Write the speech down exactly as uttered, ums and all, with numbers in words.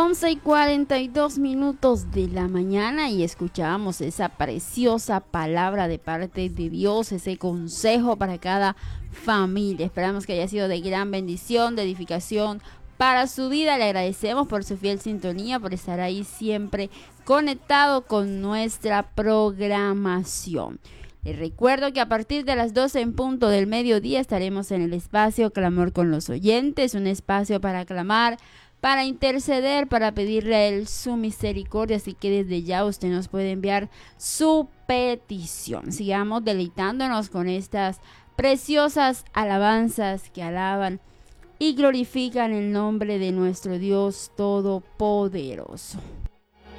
once y cuarenta y dos minutos de la mañana y escuchamos esa preciosa palabra de parte de Dios, ese consejo para cada familia. Esperamos que haya sido de gran bendición, de edificación para su vida. Le agradecemos por su fiel sintonía, por estar ahí siempre conectado con nuestra programación. Les recuerdo que a partir de las doce en punto del mediodía estaremos en el espacio Clamor con los Oyentes, un espacio para clamar, para interceder, para pedirle a Él su misericordia. Así que desde ya usted nos puede enviar su petición. Sigamos deleitándonos con estas preciosas alabanzas que alaban y glorifican el nombre de nuestro Dios Todopoderoso.